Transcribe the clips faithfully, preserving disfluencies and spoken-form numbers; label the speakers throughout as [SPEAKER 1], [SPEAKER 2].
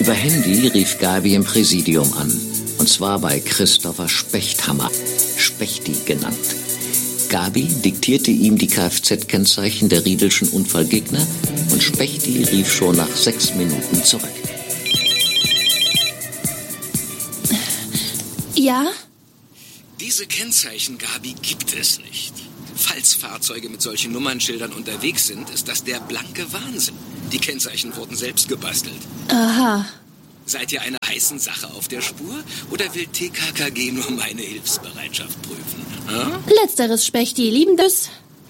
[SPEAKER 1] Über Handy rief Gabi im Präsidium an. Und zwar bei Christopher Spechthammer, Spechti genannt. Gabi diktierte ihm die Kfz-Kennzeichen der Riedelschen Unfallgegner und Spechti rief schon nach sechs Minuten zurück.
[SPEAKER 2] Ja?
[SPEAKER 3] Diese Kennzeichen, Gabi, gibt es nicht. Falls Fahrzeuge mit solchen Nummernschildern unterwegs sind, ist das der blanke Wahnsinn. Die Kennzeichen wurden selbst gebastelt.
[SPEAKER 2] Aha.
[SPEAKER 3] Seid ihr einer heißen Sache auf der Spur oder will T K K G nur meine Hilfsbereitschaft prüfen? Hm?
[SPEAKER 2] Letzteres, Spechti, liebendes.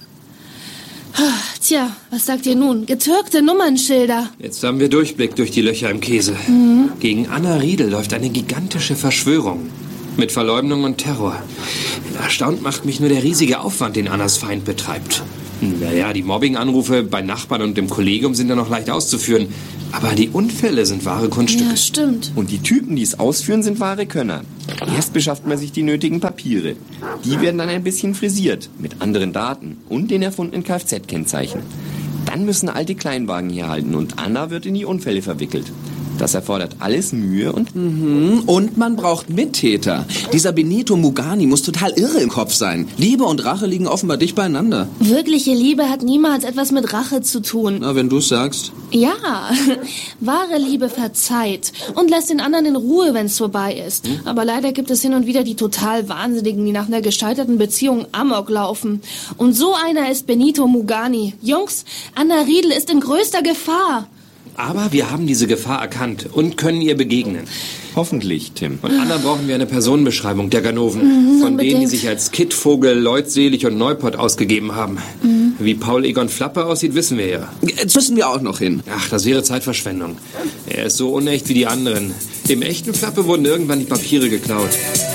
[SPEAKER 2] Tja, was sagt ihr nun? Getürkte Nummernschilder.
[SPEAKER 4] Jetzt haben wir Durchblick durch die Löcher im Käse. Mhm. Gegen Anna Riedel läuft eine gigantische Verschwörung. Mit Verleumdung und Terror. Erstaunt macht mich nur der riesige Aufwand, den Annas Feind betreibt. Naja, die Mobbing-Anrufe bei Nachbarn und im Kollegium sind ja noch leicht auszuführen. Aber die Unfälle sind wahre Kunststücke.
[SPEAKER 2] Ja, stimmt.
[SPEAKER 5] Und die Typen, die es ausführen, sind wahre Könner. Erst beschafft man sich die nötigen Papiere. Die werden dann ein bisschen frisiert, mit anderen Daten und den erfundenen Kfz-Kennzeichen. Dann müssen alte Kleinwagen hier halten und Anna wird in die Unfälle verwickelt. Das erfordert alles Mühe und...
[SPEAKER 6] Mhm. Und man braucht Mittäter. Dieser Benito Mugani muss total irre im Kopf sein. Liebe und Rache liegen offenbar dicht beieinander.
[SPEAKER 2] Wirkliche Liebe hat niemals etwas mit Rache zu tun.
[SPEAKER 6] Na, wenn du es sagst.
[SPEAKER 2] Ja, wahre Liebe verzeiht und lässt den anderen in Ruhe, wenn es vorbei ist. Hm? Aber leider gibt es hin und wieder die total Wahnsinnigen, die nach einer gescheiterten Beziehung Amok laufen. Und so einer ist Benito Mugani. Jungs, Anna Riedel ist in größter Gefahr.
[SPEAKER 4] Aber wir haben diese Gefahr erkannt und können ihr begegnen.
[SPEAKER 5] Hoffentlich, Tim.
[SPEAKER 4] Von Anna brauchen wir eine Personenbeschreibung der Ganoven.
[SPEAKER 2] Mhm,
[SPEAKER 4] von denen, die sich als Kittvogel, Leutselig und Neuport ausgegeben haben. Mhm. Wie Paul Egon Flappe aussieht, wissen wir ja.
[SPEAKER 6] Jetzt müssen wir auch noch hin.
[SPEAKER 4] Ach, das wäre Zeitverschwendung. Er ist so unecht wie die anderen. Dem echten Flappe wurden irgendwann die Papiere geklaut.